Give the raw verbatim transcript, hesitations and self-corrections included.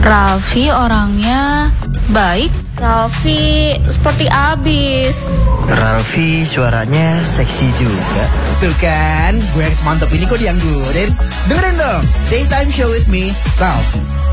Ralfi orangnya baik. Ralfi seperti abis. Ralfi suaranya seksi juga. Tuh kan, gue yang semantap ini kok dianggurin. Dengerin dong, Daytime Show with me, Ralfi.